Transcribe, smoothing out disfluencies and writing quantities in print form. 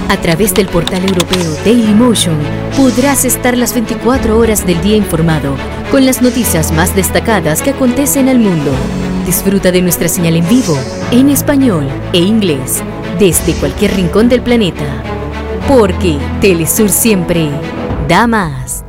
A través del portal europeo Dailymotion podrás estar las 24 horas del día informado con las noticias más destacadas que acontecen al mundo. Disfruta de nuestra señal en vivo, en español e inglés, desde cualquier rincón del planeta. Porque Telesur siempre da más.